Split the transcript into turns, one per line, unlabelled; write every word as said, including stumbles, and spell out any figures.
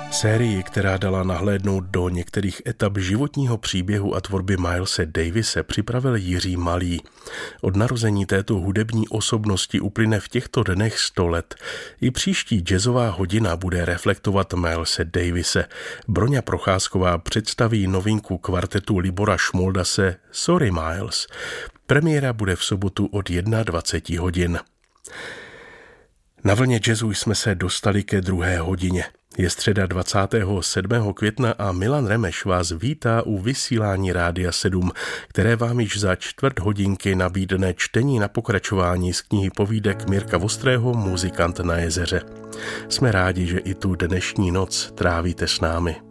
Sérii, která dala nahlédnout do některých etap životního příběhu a tvorby Milese Davise, připravil Jiří Malý. Od narození této hudební osobnosti uplyne v těchto dnech sto let. I příští jazzová hodina bude reflektovat Milese Davise. Broňa Procházková představí novinku kvartetu Libora Šmoldase Sorry Miles. Premiéra bude v sobotu od dvacet jedna hodin. Na vlně jazzu jsme se dostali ke druhé hodině. Je středa dvacátého sedmého května a Milan Remeš vás vítá u vysílání Rádia sedm, které vám již za čtvrt hodinky nabídne čtení na pokračování z knihy povídek Mirka Vostrého Muzikant na jezeře. Jsme rádi, že i tu dnešní noc trávíte s námi.